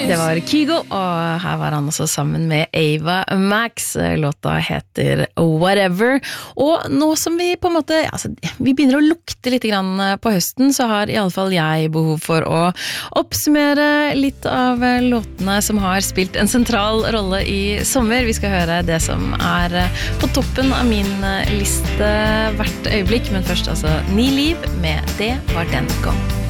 Det var Kygo, og her var han også sammen med Ava Max. Låta heter Whatever. Og nå som vi på en måte, vi begynner å lukte litt grann på høsten, så har i alle fall jeg behov for å oppsummere litt av låtene som har spilt en sentral rolle i sommer. Vi skal høre det som er på toppen av min liste hvert øyeblikk, men først altså Ni Liv med Det var den gang.